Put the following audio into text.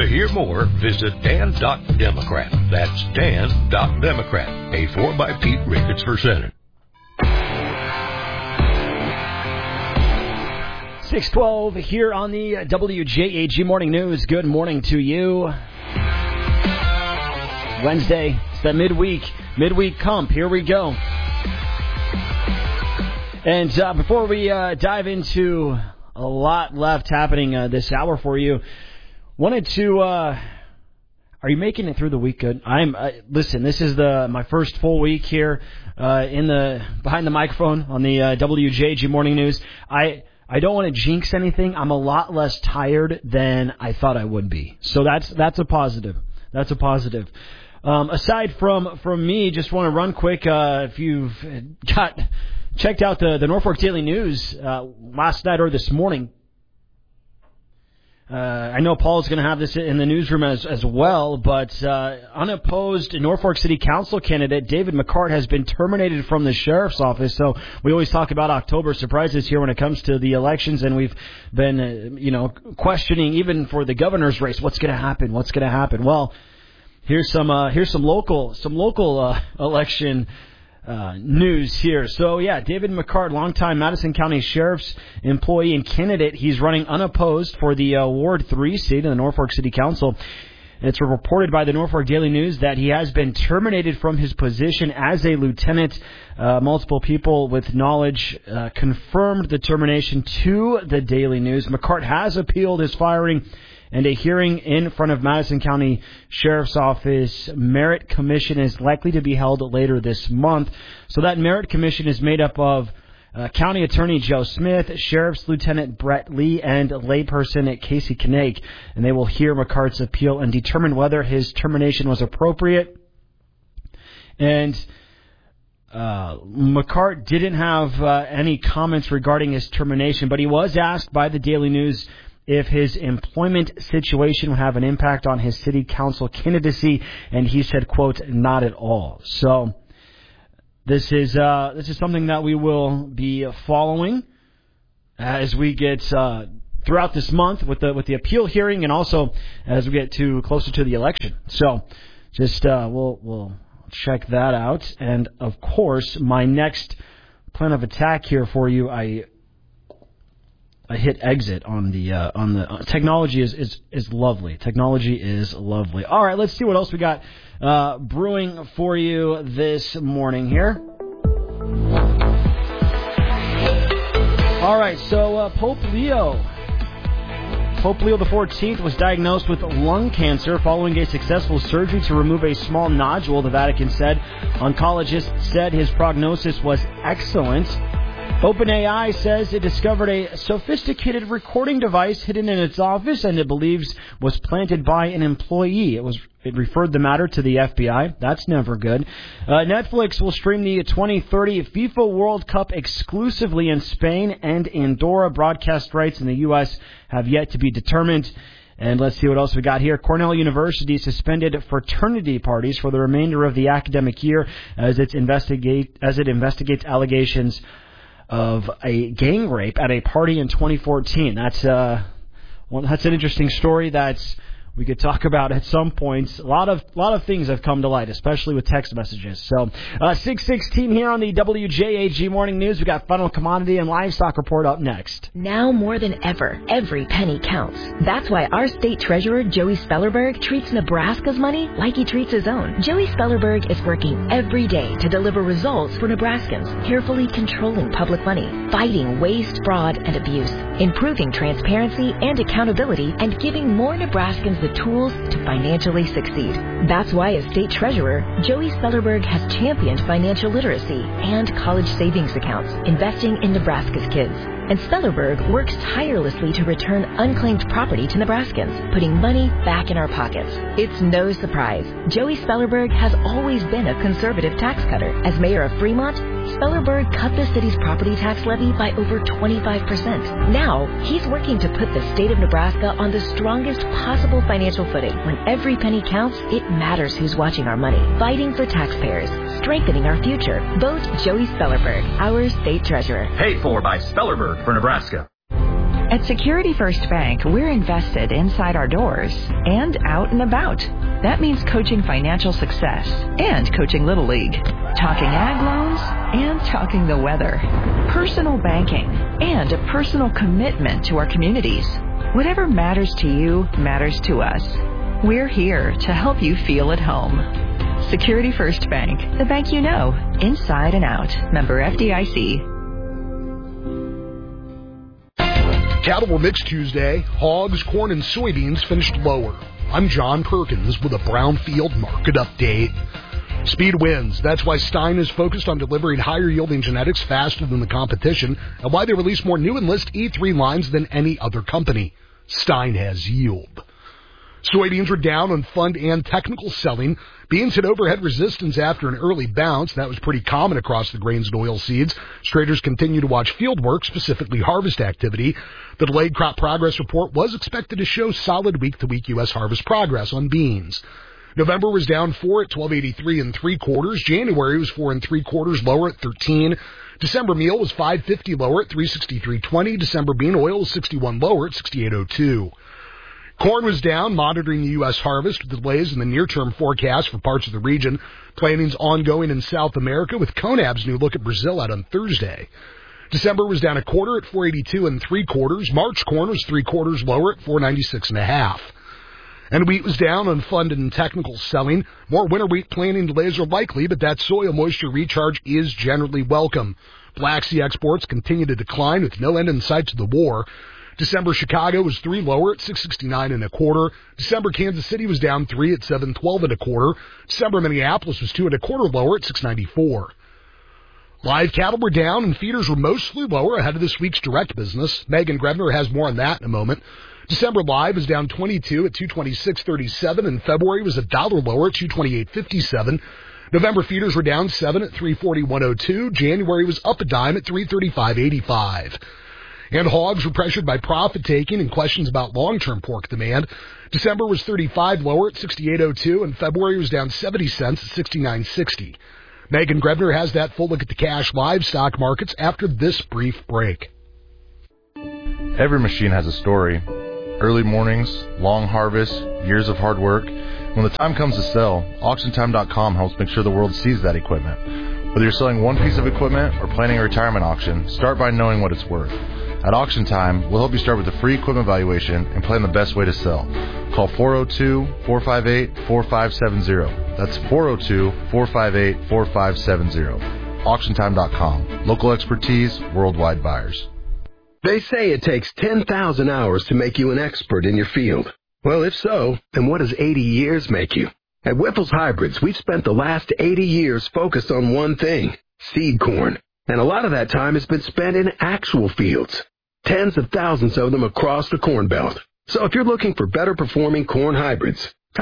hear more, visit Dan.Democrat. That's Dan.Democrat. Paid for by Pete Ricketts for Senate. 6:12 here on the WJAG Morning News. Good morning to you. Wednesday, it's the midweek comp. Here we go. And before we dive into a lot left happening this hour for you, wanted to... are you making it through the week good? Listen, this is my first full week here behind the microphone on the WJAG Morning News. I don't want to jinx anything. I'm a lot less tired than I thought I would be. So that's a positive. That's a positive. Aside from me, just want to run quick. If you've checked out the Norfolk Daily News last night or this morning, I know Paul's going to have this in the newsroom as well, but unopposed Norfolk City Council candidate David McCart has been terminated from the sheriff's office. So we always talk about October surprises here when it comes to the elections, and we've been, questioning even for the governor's race, what's going to happen? What's going to happen? Well, here's some local election news here. So, yeah, David McCart, longtime Madison County Sheriff's employee and candidate. He's running unopposed for the Ward 3 seat in the Norfolk City Council. It's reported by the Norfolk Daily News that he has been terminated from his position as a lieutenant. Multiple people with knowledge confirmed the termination to the Daily News. McCart has appealed his firing, and a hearing in front of Madison County Sheriff's Office Merit Commission is likely to be held later this month. So that Merit Commission is made up of County Attorney Joe Smith, Sheriff's Lieutenant Brett Lee, and layperson Casey Knaik. And they will hear McCart's appeal and determine whether his termination was appropriate. And McCart didn't have any comments regarding his termination, but he was asked by the Daily News if his employment situation would have an impact on his city council candidacy, and he said, quote, not at all. So this is something that we will be following as we get throughout this month with the appeal hearing, and also as we get closer to the election. So just we'll check that out. And of course, my next plan of attack here for you, I hit exit on the technology is lovely. Technology is lovely. All right, let's see what else we got brewing for you this morning here. All right, so Pope Leo the 14th was diagnosed with lung cancer following a successful surgery to remove a small nodule, the Vatican said. Oncologists said his prognosis was excellent. OpenAI says it discovered a sophisticated recording device hidden in its office and it believes was planted by an employee. It referred the matter to the FBI. That's never good. Netflix will stream the 2030 FIFA World Cup exclusively in Spain and Andorra. Broadcast rights in the U.S. have yet to be determined. And let's see what else we got here. Cornell University suspended fraternity parties for the remainder of the academic year as it investigates allegations of a gang rape at a party in 2014. That's an interesting story that we could talk about at some points. A lot of things have come to light, especially with text messages. So 6:16 here on the WJAG Morning News. We got Final Commodity and Livestock Report up next. Now more than ever, every penny counts. That's why our state treasurer, Joey Spellerberg, treats Nebraska's money like he treats his own. Joey Spellerberg is working every day to deliver results for Nebraskans, carefully controlling public money, fighting waste, fraud, and abuse, improving transparency and accountability, and giving more Nebraskans the tools to financially succeed. That's why as state treasurer, Joey Spellerberg has championed financial literacy and college savings accounts, investing in Nebraska's kids. And Spellerberg works tirelessly to return unclaimed property to Nebraskans, putting money back in our pockets. It's no surprise. Joey Spellerberg has always been a conservative tax cutter. As mayor of Fremont, Spellerberg cut the city's property tax levy by over 25%. Now, he's working to put the state of Nebraska on the strongest possible financial footing. When every penny counts, it matters who's watching our money. Fighting for taxpayers, strengthening our future. Vote Joey Spellerberg, our state treasurer. Paid for by Spellerberg for Nebraska. At Security First Bank, we're invested inside our doors and out and about. That means coaching financial success and coaching Little League, talking ag loans and talking the weather, personal banking, and a personal commitment to our communities. Whatever matters to you matters to us. We're here to help you feel at home. Security First Bank, the bank you know, inside and out. Member FDIC. Cattle were mixed Tuesday. Hogs, corn, and soybeans finished lower. I'm John Perkins with a Brownfield market update. Speed wins. That's why Stein is focused on delivering higher-yielding genetics faster than the competition and why they release more new Enlist E3 lines than any other company. Stein has yield. Soybeans were down on fund and technical selling. Beans hit overhead resistance after an early bounce. That was pretty common across the grains and oilseeds. Traders continue to watch field work, specifically harvest activity. The delayed crop progress report was expected to show solid week-to-week U.S. harvest progress on beans. November was down 4 at 12.83 3/4. January was 4 3/4 lower at 13. December meal was 5.50 lower at 363.20. December bean oil was 61 lower at 68.02. Corn was down, monitoring the U.S. harvest with delays in the near-term forecast for parts of the region. Planning's ongoing in South America with CONAB's new look at Brazil out on Thursday. December was down 1/4 at 4.82 3/4. March corn was 3/4 lower at 4.96 1/2. And wheat was down on fund and technical selling. More winter wheat planting delays are likely, but that soil moisture recharge is generally welcome. Black Sea exports continue to decline with no end in sight to the war. December Chicago was 3 lower at 669 1/4. December Kansas City was down 3 at 712 1/4. December Minneapolis was 2 1/4 lower at 694. Live cattle were down and feeders were mostly lower ahead of this week's direct business. Megan Grebner has more on that in a moment. December live was down 22 at 226.37 and February was $1 lower at 228.57. November feeders were down 7 at 341.02. January was up a dime at 335.85. And hogs were pressured by profit-taking and questions about long-term pork demand. December was 35 lower at 68.02, and February was down 70 cents at 69.60. Megan Grebner has that full look at the cash livestock markets after this brief break. Every machine has a story. Early mornings, long harvests, years of hard work. When the time comes to sell, AuctionTime.com helps make sure the world sees that equipment. Whether you're selling one piece of equipment or planning a retirement auction, start by knowing what it's worth. At Auction Time, we'll help you start with a free equipment valuation and plan the best way to sell. Call 402-458-4570. That's 402-458-4570. AuctionTime.com. Local expertise, worldwide buyers. They say it takes 10,000 hours to make you an expert in your field. Well, if so, then what does 80 years make you? At Whipple's Hybrids, we've spent the last 80 years focused on one thing, seed corn. And a lot of that time has been spent in actual fields, tens of thousands of them across the Corn Belt. So if you're looking for better performing corn hybrids,